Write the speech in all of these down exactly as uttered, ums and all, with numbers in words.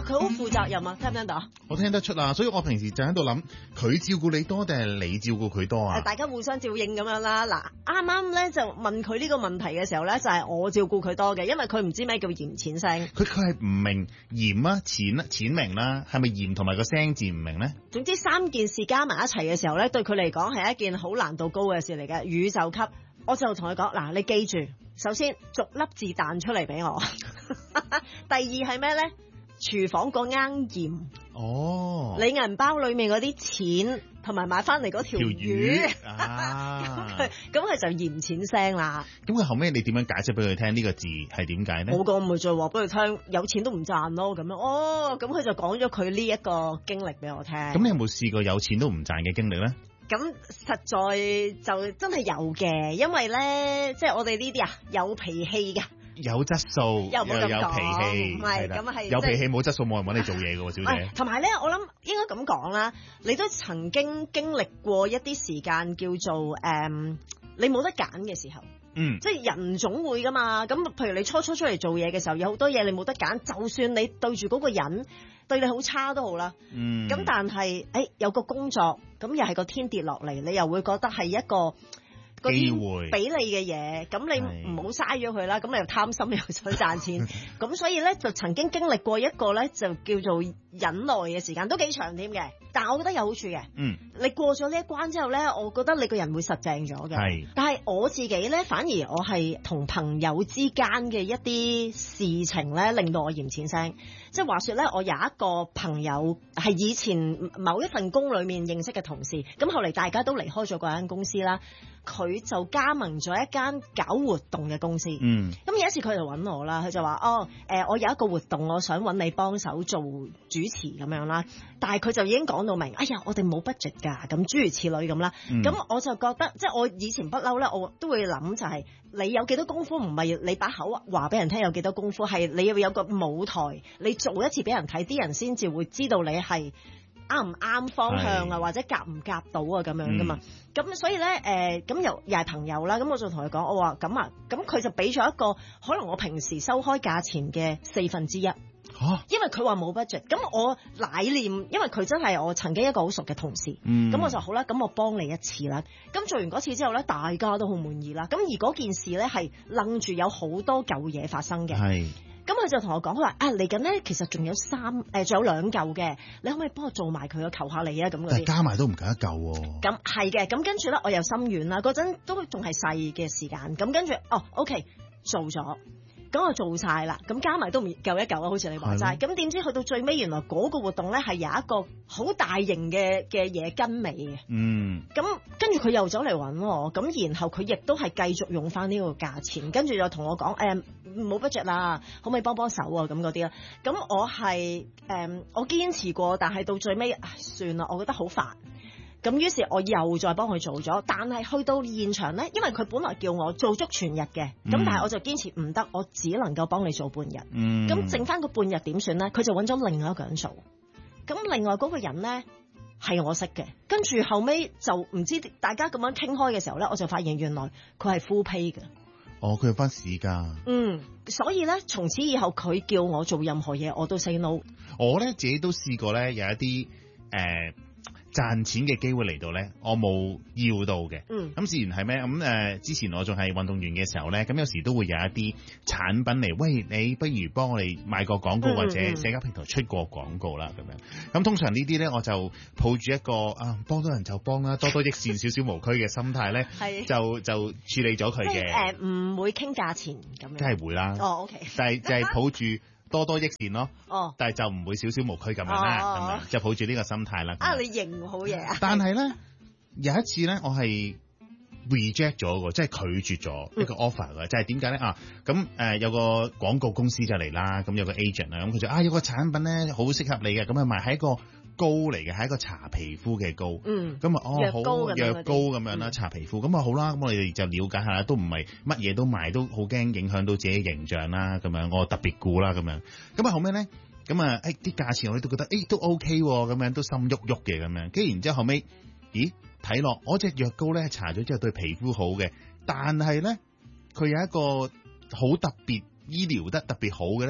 佢好負責任啊，聽唔聽到？ 我聽得出啊，所以我平時就喺度諗，佢照顧你多定係你照顧佢多啊？ 大家互相照應咁樣啦。嗱，啱啱咧就問佢呢個問題嘅時候咧，就係、是、我照顧佢多嘅，因為佢唔知咩叫鹽錢聲。 佢佢係唔明鹽啊錢啊錢明啦，係咪鹽同埋個聲字唔明咧？ 總之三件事加埋一齊嘅時候咧，對佢嚟講係一件好難度高嘅事嚟嘅，宇宙級。我就同佢講，嗱，你記住，首先逐粒字彈出嚟俾我。第二係咩咧？廚房個罌鹽。哦，你銀包裏面嗰啲錢同埋買翻嚟嗰條魚， 條魚啊， 咁佢就鹽錢聲啦。 咁佢後尾你點樣解釋俾佢聽呢個字係點解咧？ 冇講，咪再話俾佢聽，有錢都唔賺咯咁樣。哦，咁佢就講咗佢呢一個經歷俾我聽。咁你有冇試過有錢都唔賺嘅經歷咧？ 咁實在就真係有嘅，因為咧，即係我哋呢啲啊有脾氣嘅。 有質素又有脾氣， 唔係咁係有脾氣冇質素冇人揾你做嘢嘅喎，小姐。 同埋咧，我諗應該咁講啦，你都曾經經歷過一啲時間叫做誒、嗯，你冇得揀嘅時候，嗯，即係人總會噶嘛。咁譬如你初初出嚟做嘢嘅時候，有好多嘢你冇得揀，就算你對住嗰個人對你好差都好啦，嗯，咁但係誒、欸、有個工作，咁又係個天跌落嚟，你又會覺得係一個機會俾你嘅嘢，咁你唔好嘥咗佢啦。咁你又貪心又想賺錢，咁所以咧就曾經經歷過一個咧就叫做忍耐嘅時間，都幾長添嘅。但係我覺得有好處嘅，嗯，你過咗呢一關之後咧，我覺得你個人會實淨咗嘅。係，但係我自己咧，反而我係同朋友之間嘅一啲事情咧，令到我鹽錢聲。即係話說咧，我有一個朋友係以前某一份工裏面認識嘅同事，咁後嚟大家都離開咗嗰間公司啦。佢就加盟咗一間搞活動嘅公司。嗯，咁有一次佢就揾我啦，佢就話：哦，誒、呃，我有一個活動，我想揾你幫手做主持咁樣啦。但係佢就已經講到明，哎呀，我哋冇 budget 㗎，咁諸如此類咁啦。咁、嗯、我就覺得，即係我以前不嬲咧，我都會諗就係、是、你有幾多功夫，唔係你把口話俾人聽有幾多功夫，係你要有個舞台，你做一次俾人睇，啲人先至會知道你係啱唔啱方向啊，或者夾唔夾到啊咁樣噶嘛。咁、嗯、所以咧，誒、呃，咁又又係朋友啦。咁我就同佢講，我話咁啊，咁佢就俾咗一個可能我平時收開價錢嘅四分之一。嚇、啊！因為佢話冇 budget，咁我乃念，因為佢真係我曾經一個好熟嘅同事。嗯。咁我就好啦，咁我幫你一次啦。咁做完嗰次之後咧，大家都好滿意啦。咁而嗰件事咧係愣住有好多舊嘢發生嘅。係。咁佢就同我講，佢話啊嚟緊咧，其實仲有三誒，仲、呃、有兩嚿嘅，你可唔可以幫我做埋佢啊？求下你啊！咁嗰啲加埋都唔夠一嚿喎、哦。咁係嘅，咁跟住咧，我又心軟啦。嗰陣都仲係細嘅時間，咁跟住哦 ，OK 做咗，咁我做晒啦，咁加埋都唔夠一嚿啊！好似你話齋，咁點知去到最尾，原來嗰個活動咧係有一個好大型嘅嘅嘢跟尾嘅。嗯。咁跟住佢又走嚟揾我，咁然後佢亦都係繼續用翻呢個價錢，跟住就同我講誒冇 budget 啦，可唔可以幫幫手啊？咁嗰啲啦。咁我係誒、呃、我堅持過，但係到最尾算啦，我覺得好煩。咁於是我又再幫佢做咗，但係去到現場咧，因為佢本來叫我做足全日嘅，咁、嗯、但係我就堅持唔得，我只能夠幫你做半日。咁、嗯、剩翻個半日點算咧？佢就揾咗另外一個人做。咁另外嗰個人咧係我識嘅，跟住後尾就唔知大家咁樣傾開嘅時候咧，我就發現原來佢係 full pay 嘅。 哦，佢有翻市價。嗯， 所以咧，從此以後佢叫我做任何嘢，我都 say no。 我咧自己都試過咧，有一啲誒。呃賺錢嘅機會嚟到咧，我冇要到嘅。嗯，咁自然係咩？咁誒、呃，之前我仲係運動員嘅時候咧，咁有時都會有一啲產品嚟，喂，你不如幫我哋賣個廣告、嗯、或者社交平台出個廣告啦，咁樣。咁通常呢啲咧，我就抱住一個啊，幫到人就幫啦，多多益善，少少無拘嘅心態咧，就就處理咗佢嘅。誒，唔、 呃、會傾價錢咁樣。 梗係會啦。哦，OK。但係就係抱住。多多益善咯，哦，但係就唔會少少無拘咁樣啦，咁、哦、樣就抱住呢個心態啦。 啊，你認好嘢啊！ 但係咧有一次咧，我係 reject 咗個，即係拒絕咗一個 offer 嘅、嗯，就係點解咧啊？咁誒、呃、有個廣告公司就嚟啦，咁有個 agent 啊，咁佢就啊有個產品咧好適合你嘅，咁啊賣喺一個膏嚟嘅，係一個搽皮膚嘅膏。嗯，咁啊哦好藥膏咁樣啦，搽皮膚咁啊好啦，咁我哋就了解下，都唔係乜嘢都賣，都好驚影響到自己形象啦，咁樣我特別顧啦，咁樣咁啊後尾咧，咁啊誒啲價錢我哋都覺得誒、欸、都 OK 咁樣，都心喐喐嘅咁樣，跟住然之後後尾，咦睇落我隻藥膏咧搽咗之後對皮膚好嘅，但係咧佢有一個好特別醫療得特別好嘅咧。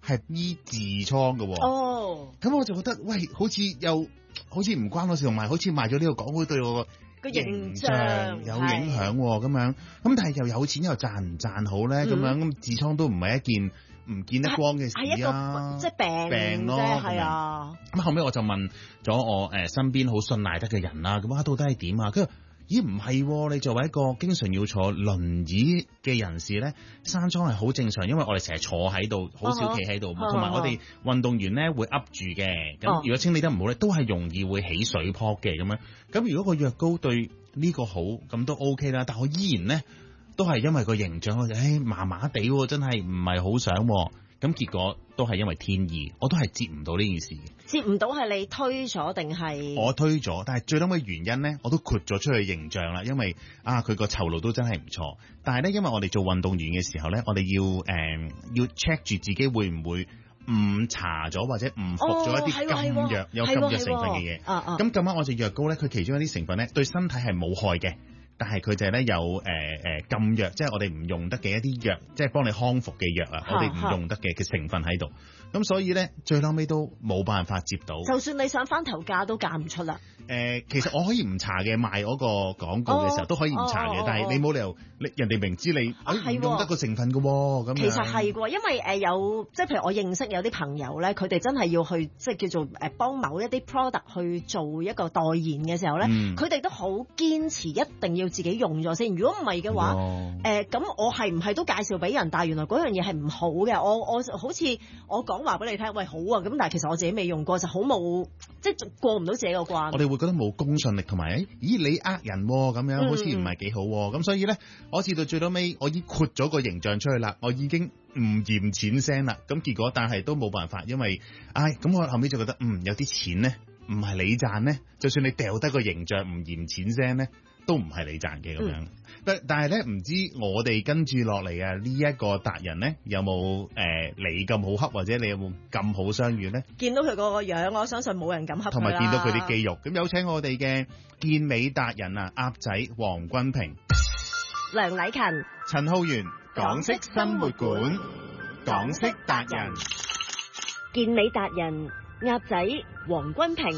係醫痔瘡嘅喎。 哦， 咁我就覺得喂，好似又好似唔關我事，同埋好似賣咗呢個廣告對我個形象有影響咁樣。咁但係又有錢又賺唔賺好咧？咁、嗯、樣咁痔瘡都唔係一件唔見得光嘅事啊，係一個即係病病咯， 係啊。 咁後尾我就問咗我誒身邊好信賴得嘅人啦，咁啊到底係點啊？跟住咦唔係，你作為一個經常要坐輪椅嘅人士咧，生瘡係好正常，因為我哋成日坐喺度，好少企喺度，同埋、uh-huh. 我哋運動員咧會噏住嘅，咁、uh-huh. 如果清理得唔好咧，都係容易會起水泡嘅咁樣。咁如果個藥膏對呢個好，咁都 OK 啦。但我依然咧都係因為個形象，我就誒麻麻地，真係唔係好想。咁結果都係因為天意，我都係接唔到呢件事嘅。 接唔到係你推咗定係？我推咗，但係最嬲嘅原因咧，我都豁咗出去形象啦。因為啊，佢個酬勞都真係唔錯。但係咧，因為我哋做運動員嘅時候咧，我哋要誒、呃、要 check 住自己會唔會誤搽咗或者誤服咗一啲禁藥、有禁藥成分嘅嘢。咁咁啱我隻藥膏咧，佢其中一啲成分咧對身體係冇害嘅。但係佢就係咧有誒誒、呃、禁藥，即係我哋唔用得嘅一啲藥，即係幫你康復嘅藥啊，我哋唔用得嘅嘅成分喺度。咁所以咧，最後尾都冇辦法接到。 就算你想翻頭價都嫁唔出啦。 誒、呃，其實我可以唔搽嘅，賣嗰個廣告嘅時候、哦、都可以唔搽嘅，哦、但係你冇理由，你人哋明知你唔、啊哎、用得個成分嘅喎，咁其實係喎，因為誒有即係譬如我認識有啲朋友咧，佢哋真係要去即係叫做誒幫某一啲 product 去做一個代言嘅時候咧，佢、嗯、哋都好堅持一定要自己用咗先。如果唔係嘅話，誒、哦、咁、呃、我係唔係都介紹俾人？但係原來嗰樣嘢係唔好嘅。我我好似我講話俾你聽，喂好啊，咁但係其實我自己未用過，就好冇即係過唔到自己個關。 我哋會覺得冇公信力，同埋誒，咦你呃人咁樣，好似唔係幾好。咁、嗯、所以咧，我至到最到尾，我已經豁咗個形象出去啦，我已經唔嫌錢聲啦。咁結果，但係都冇辦法，因為唉，咁我後尾就覺得，嗯，有啲錢咧，唔係你賺咧，就算你掉低個形象唔嫌錢聲咧，都唔係你賺嘅咁樣。但但係咧，唔知我哋跟住落嚟啊呢一個達人咧，有冇誒、呃、你咁好恰，或者你有冇咁好相遇咧？ 見到佢嗰個樣，我相信冇人敢恰佢啦。 同埋見到佢啲肌肉，咁有請我哋嘅健美達人啊，鴨仔黃君平、 梁禮勤、 陳浩源，港式生活館，港式達人， 健美達人鴨仔黃君平。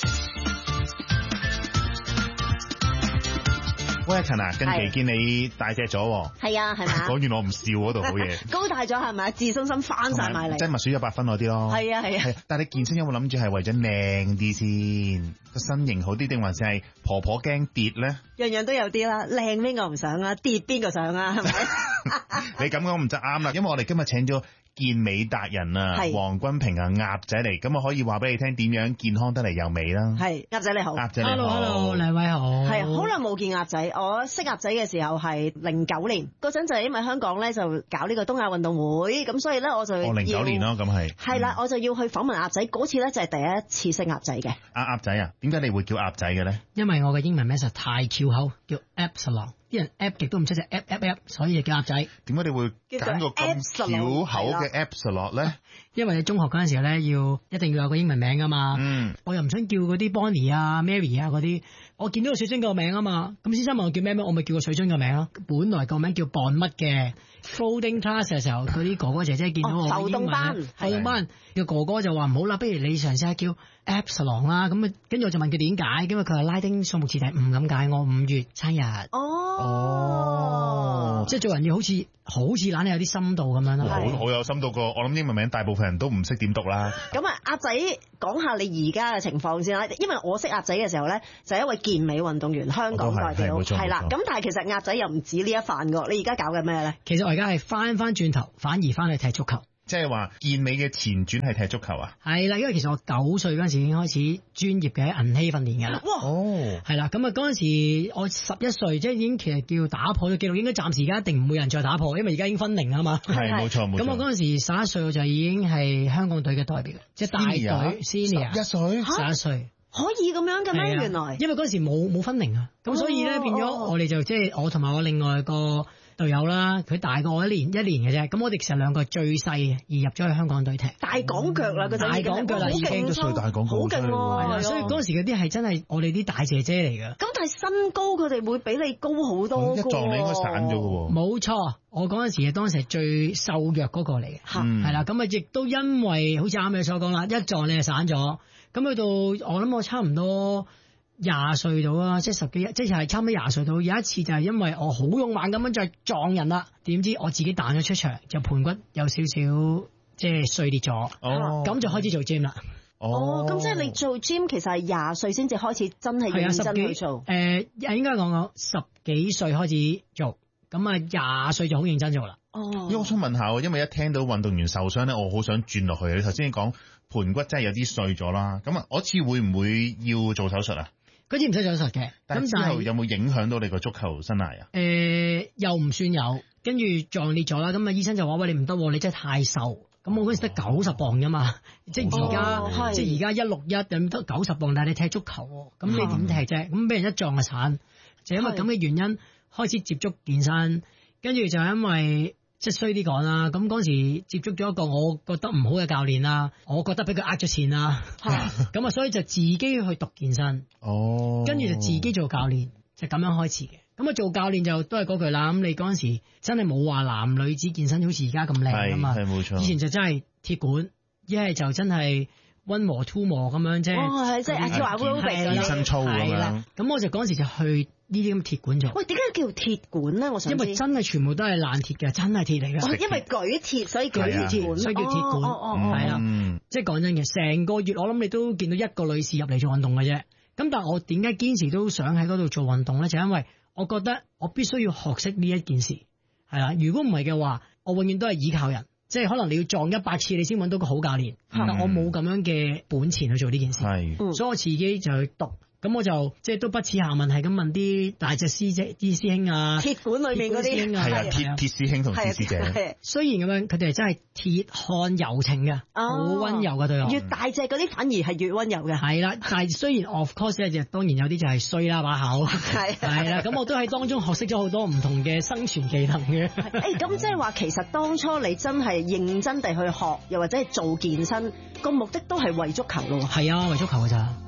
喂，陳啊，近期見你大隻咗， 係啊，係咪？ 講完我唔笑嗰度好嘢， 高大咗係咪？自信心翻晒埋嚟， 即係默書一百分嗰啲咯。係啊係啊，但係你健身有冇諗住係為咗靚啲先，個身形好啲，定還是係婆婆驚跌咧？樣樣都有啲啦，靚邊個唔想啊？跌邊個想啊？係咪？你咁講唔就啱啦，因為我哋今日請咗健美達人啊，黃君平啊，鴨仔嚟，咁我可以話俾你聽點樣健康得嚟又美啦。係，鴨仔你好，鴨仔你好 ，hello， 兩位好，係好耐冇見鴨仔，我識鴨仔嘅時候係零九年嗰陣，就係因為香港咧就搞呢個東亞運動會，咁所以咧我就哦零九年咯，咁係係啦，我就要去訪問鴨仔，嗰次咧就係第一次識鴨仔嘅。阿鴨仔啊，點解你會叫鴨仔嘅咧？因為我嘅英文名實太翹口，叫 Epsilon。啲人 app 極都唔識隻 app app app，所以就叫鴨仔。點解你會揀個咁翹口嘅 Epsilon 咧？因為你中學嗰陣時候咧，要一定要有個英文名噶嘛。嗯。我又唔想叫嗰啲 Bonnie 啊、Mary 啊嗰啲。我見到個水樽個名啊嘛，咁先生問我叫咩名，我咪叫個水樽個名咯。本來個名叫 Bon 乜嘅 Folding Class 嘅時候，嗰啲哥哥姐姐見到我嘅英文，浮動班個哥哥就話唔好啦，不如你嘗試下叫 Epsilon 啦。咁啊，跟住我就問佢點解，因為佢係拉丁數目字第五咁解，我五月生日。哦。哦，即係做人要好似好似懶係有啲深度咁樣咯，好好有深度過。我諗英文名大部分人都唔識點讀啦。咁啊，鴨仔講下你而家嘅情況先啦。因為我識鴨仔嘅時候咧，就係一位健美運動員，香港代表係啦。咁但係其實鴨仔又唔止呢一範噶。你而家搞緊咩咧？其實我而家係翻翻轉頭，反而翻去踢足球。即係話健美嘅前轉係踢足球啊？係啦，因為其實我九歲嗰陣時已經開始專業嘅喺銀禧訓練㗎啦。哇！哦，係啦，咁啊嗰陣時我十一歲，即係已經其實叫打破咗紀錄，應該暫時而家一定唔會有人再打破，因為而家已經分齡啊嘛。係冇錯冇錯。咁我嗰陣時十一歲我就已經係香港隊嘅代表，即係大隊 senior。一歲十一歲可以咁樣嘅咩？原來因為嗰陣時冇冇分齡啊，咁所以咧變咗我哋就即係我同埋我另外個隊友啦，佢大過我一年一年嘅啫。咁我哋其實兩個最細嘅，而入咗去香港隊踢。 大港腳啦，嗰陣大港腳啦，已經都歲大港腳， 好勁喎。 所以嗰陣時嗰啲係真係我哋啲大姐姐嚟㗎。 咁但係身高佢哋會比你高好多。 一撞你應該散咗㗎喎。 冇錯，我嗰陣時當時係最瘦弱嗰個嚟嘅，係啦。咁啊亦都因為好似啱你所講啦，一撞你就散咗。咁去到我諗我差唔多廿歲到啦，即係十幾，即係差唔多廿歲到。有一次就係因為我好勇猛咁樣再撞人啦，點知我自己彈咗出場，就盤骨有少少即係碎裂咗，咁、哦、就開始做 gym 啦。 哦，咁、哦、即係你做 gym 其實係廿歲先至開始真係認真去做。誒、 呃，應該講講十幾歲開始做，咁啊廿歲就好認真做啦。 哦， 因為我想問下，因為一聽到運動員受傷咧，我好想轉落去。你頭先講盤骨真係有啲碎咗啦，咁啊，嗰次會唔會要做手術啊？ 嗰次唔使做手術嘅， 咁之後有冇影響到你個足球生涯啊？ 誒、呃，又唔算有，跟住撞裂咗啦。咁啊，醫生就話喂，你唔得，你真係太瘦。咁我嗰時得九十磅啫嘛，即係而家，即係而家一六一咁得九十磅，但係你踢足球，咁你點踢啫？咁俾人一撞就散，就因為咁嘅原因開始接觸健身，跟住就因為。即係衰啲講啦，咁嗰時接觸咗一個我覺得唔好嘅教練啦，我覺得俾佢呃咗錢啦，咁啊所以就自己去讀健身，哦，跟住就自己做教練，就咁樣開始嘅。咁啊做教練就都係嗰句啦，咁你嗰陣時真係冇話男女子健身好似而家咁靚啊嘛， 係冇錯， 以前就真係鐵管，一係就真係溫和 two 磨咁樣啫， 哦係即係跳下 aerobic 健身操咁樣， 咁我就嗰陣時就去。呢啲咁鐵管做， 喂，點解叫鐵管咧？我想知， 因為真係全部都係爛鐵嘅，真係鐵嚟嘅。 哦，因為舉鐵所以舉鐵管， 所以叫鐵管。 哦哦係啦，即係講真嘅，成個月我諗你都見到一個女士入嚟做運動嘅啫。咁但係我點解堅持都想喺嗰度做運動咧？就因為我覺得我必須要學識呢一件事，係啦。如果唔係嘅話，我永遠都係依靠人，即係可能你要撞一百次你先揾到個好教練。嗯、但我冇咁樣嘅本錢去做呢件事， 係， 所以我自己就去讀。咁我就即係都不恥下問，係咁問啲大隻師姐、啲師兄啊， 鐵管裏面嗰啲係啊，鐵鐵師兄同鐵師姐。 雖然咁樣，佢哋係真係鐵漢柔情嘅，好溫柔嘅對我。 越大隻嗰啲反而係越溫柔嘅。 係啦，但係雖然 of course 咧，就當然有啲就係衰啦把口。係係啦，咁我都喺當中學識咗好多唔同嘅生存技能嘅。 誒，咁即係話其實當初你真係認真地去學，又或者係做健身，個目的都係為足球咯。 係啊，為足球㗎咋。